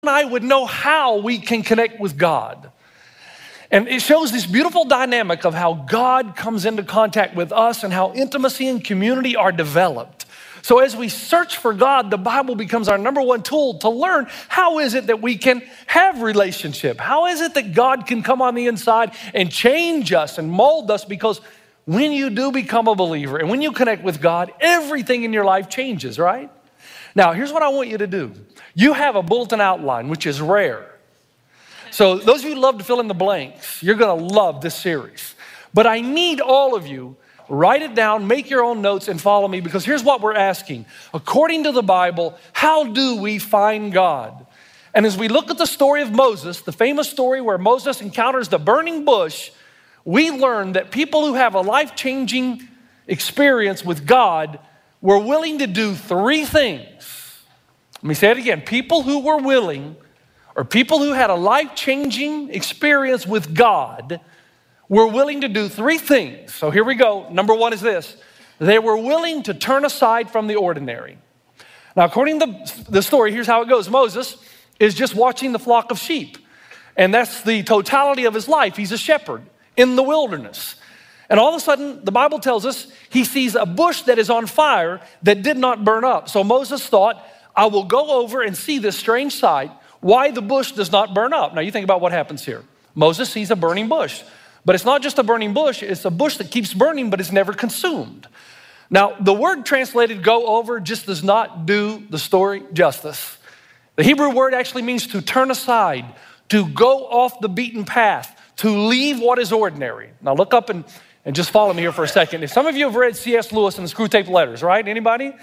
and I would know how we can connect with God. And it shows this beautiful dynamic of how God comes into contact with us and how intimacy and community are developed. So as we search for God, the Bible becomes our number one tool to learn how is it that we can have relationship? How is it that God can come on the inside and change us and mold us? Because when you do become a believer and when you connect with God, everything in your life changes, right? Now, here's what I want you to do. You have a bulletin outline, which is rare. So those of you who love to fill in the blanks, you're gonna love this series. But I need all of you, write it down, make your own notes, and follow me, because here's what we're asking. According to the Bible, how do we find God? And as we look at the story of Moses, the famous story where Moses encounters the burning bush, we learn that people who have a life-changing experience with God were willing to do three things. Let me say it again. People who were willing, or people who had a life-changing experience with God, were willing to do three things. So here we go. Number one is this. They were willing to turn aside from the ordinary. Now, according to the story, here's how it goes. Moses is just watching the flock of sheep. And that's the totality of his life. He's a shepherd in the wilderness. And all of a sudden, the Bible tells us he sees a bush that is on fire that did not burn up. So Moses thought, I will go over and see this strange sight, why the bush does not burn up. Now you think about what happens here. Moses sees a burning bush, but it's not just a burning bush, it's a bush that keeps burning, but it's never consumed. Now, the word translated go over just does not do the story justice. The Hebrew word actually means to turn aside, to go off the beaten path, to leave what is ordinary. Now look up and just follow me here for a second. If some of you have read C.S. Lewis and the Screwtape Letters, right? Anybody?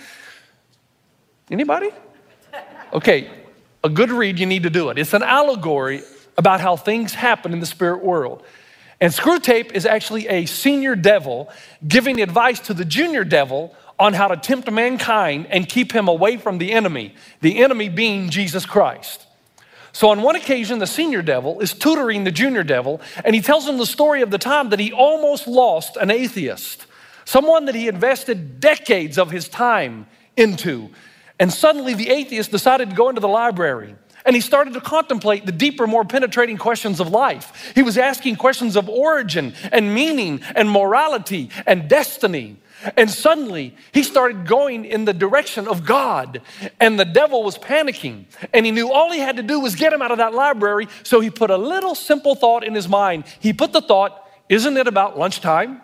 Anybody? Okay, a good read, you need to do it. It's an allegory about how things happen in the spirit world. And Screwtape is actually a senior devil giving advice to the junior devil on how to tempt mankind and keep him away from the enemy being Jesus Christ. So on one occasion, the senior devil is tutoring the junior devil, and he tells him the story of the time that he almost lost an atheist, someone that he invested decades of his time into. And suddenly the atheist decided to go into the library, and he started to contemplate the deeper, more penetrating questions of life. He was asking questions of origin and meaning and morality and destiny. And suddenly he started going in the direction of God, and the devil was panicking, and he knew all he had to do was get him out of that library. So he put a little simple thought in his mind. He put the thought, isn't it about lunchtime?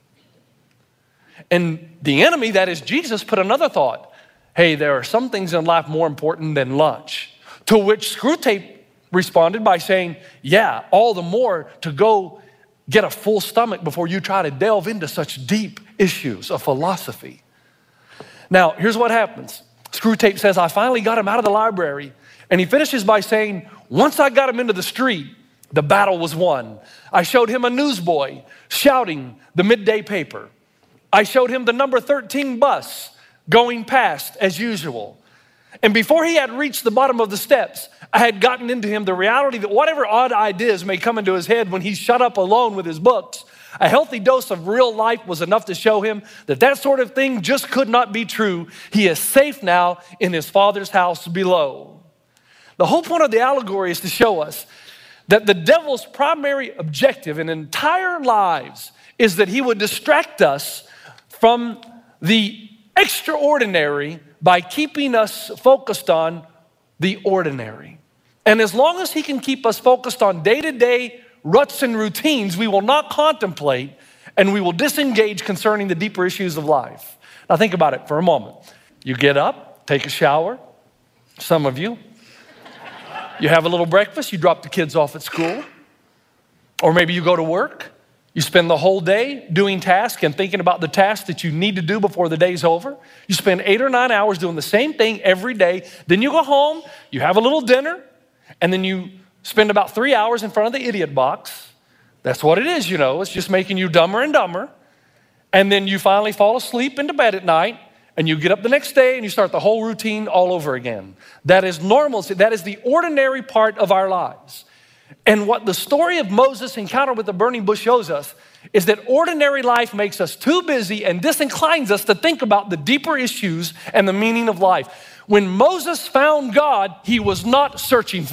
And the enemy, that is Jesus, put another thought. Hey, there are some things in life more important than lunch. To which Screwtape responded by saying, yeah, all the more to go get a full stomach before you try to delve into such deep issues of philosophy. Now, here's what happens. Screwtape says, I finally got him out of the library. And he finishes by saying, once I got him into the street, the battle was won. I showed him a newsboy shouting the midday paper. I showed him the number 13 bus going past as usual. And before he had reached the bottom of the steps, I had gotten into him the reality that whatever odd ideas may come into his head when he's shut up alone with his books, a healthy dose of real life was enough to show him that that sort of thing just could not be true. He is safe now in his Father's house below. The whole point of the allegory is to show us that the devil's primary objective in entire lives is that he would distract us from the extraordinary by keeping us focused on the ordinary. And as long as he can keep us focused on day-to-day ruts and routines, we will not contemplate and we will disengage concerning the deeper issues of life. Now think about it for a moment. You get up, take a shower, some of you. You have a little breakfast, you drop the kids off at school. Or maybe you go to work. You spend the whole day doing tasks and thinking about the tasks that you need to do before the day's over. You spend 8 or 9 hours doing the same thing every day. Then you go home, you have a little dinner, and then you spend about 3 hours in front of the idiot box. That's what it is, you know. It's just making you dumber and dumber. And then you finally fall asleep into bed at night, and you get up the next day and you start the whole routine all over again. That is normal. That is the ordinary part of our lives. And what the story of Moses' encounter with the burning bush shows us is that ordinary life makes us too busy and disinclines us to think about the deeper issues and the meaning of life. When Moses found God, he was not searching for